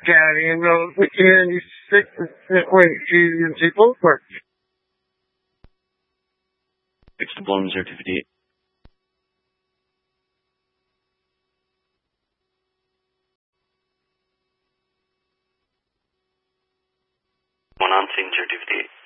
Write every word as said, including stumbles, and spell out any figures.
Carrying those eighty-six, wait, G both work. Fixed deployment certificate. One on scene certificate.